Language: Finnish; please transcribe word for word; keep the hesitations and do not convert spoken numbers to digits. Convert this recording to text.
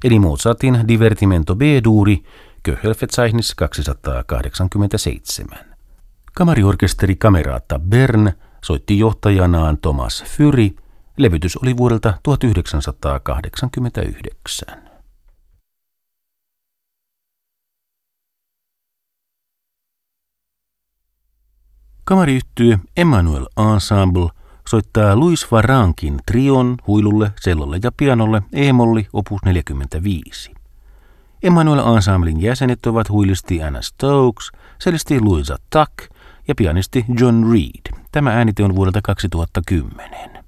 eli Mozartin Divertimento B-duuri, Köchel-Verzeichnis kaksisataakahdeksankymmentäseitsemän. Kamariorkesteri Camerata Bern soitti johtajanaan Thomas Fury. Levytys oli vuodelta tuhatyhdeksänsataakahdeksankymmentäyhdeksän. Kamariyhtye Emmanuel Ensemble soittaa Louis Varrankin trion huilulle, cellolle ja pianolle E-molli opus neljäkymmentäviisi. Emmanuel Ensemblen jäsenet ovat huilisti Anna Stokes, cellisti Louisa Tuck ja pianisti John Reed. Tämä äänite on vuodelta kaksituhattakymmenen.